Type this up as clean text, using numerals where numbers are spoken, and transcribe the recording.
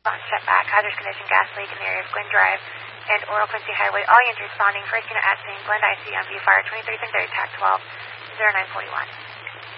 On step back, hazardous condition, gas leak in the area of Glen Drive and Oral Quincy Highway. All units responding. First unit at scene, Glen IC on view fire 23 and 30, TAC 12, 0941.